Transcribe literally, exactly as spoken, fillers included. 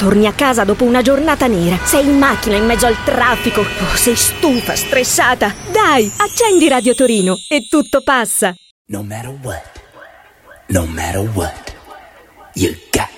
Torni a casa dopo una giornata nera, sei in macchina in mezzo al traffico, oh, sei stufa, stressata. Dai, accendi Radio Torino e tutto passa. No matter what, no matter what, you got